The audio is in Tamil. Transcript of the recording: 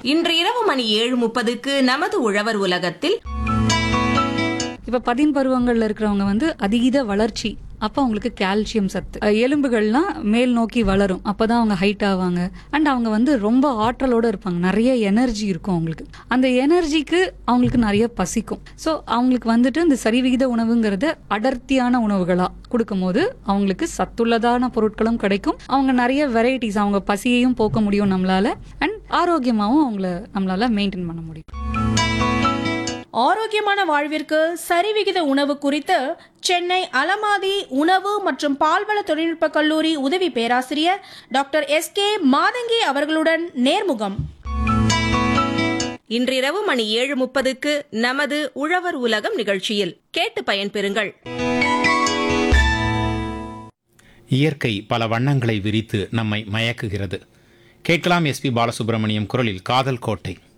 இன்று இரவு மணி 7:30க்கு நமது உழவர் உலகத்தில் இப்ப 10 பருவங்கள்ல இருக்கிறவங்க வந்து அதீத வளர்ச்சி, அப்ப அவங்களுக்கு கால்சியம் சத்து, எலும்புகள்லாம் மேல் நோக்கி வளரும், அப்பதான் அவங்க ஹைட் ஆவாங்க. அண்ட் அவங்க வந்து ரொம்ப ஆற்றலோட இருப்பாங்க, நிறைய எனர்ஜி இருக்கும் அவங்களுக்கு. அந்த எனர்ஜிக்கு அவங்களுக்கு நிறைய பசிக்கும். ஸோ அவங்களுக்கு வந்துட்டு இந்த சரிவிகித உணவுங்கிறத அடர்த்தியான உணவுகளா கொடுக்கும் போது அவங்களுக்கு சத்துள்ளதான பொருட்களும் கிடைக்கும். அவங்க நிறைய வெரைட்டிஸ், அவங்க பசியையும் போக்க முடியும் நம்மளால. அண்ட் ஆரோக்கியமாகவும் அவங்கள நம்மளால மெயின்டைன் பண்ண முடியும். ஆரோக்கியமான வாழ்விற்கு சரிவிகித உணவு குறித்து சென்னை அலமாதி உணவு மற்றும் பால்வள தொழில்நுட்ப கல்லூரி உதவி பேராசிரியர் டாக்டர் SK மாதங்கி அவர்களுடன் நேர்முகம். இன்றிரவு மணி 7:30க்கு நமது உழவர் உலகம் நிகழ்ச்சியில் கேட்டு பயன்பெறுங்கள். இயற்கை பல வண்ணங்களை விரித்து நம்மை மயக்குகிறது. கேட்கலாம் SP பாலசுப்ரமணியம் குரலில் காதல் கோட்டை.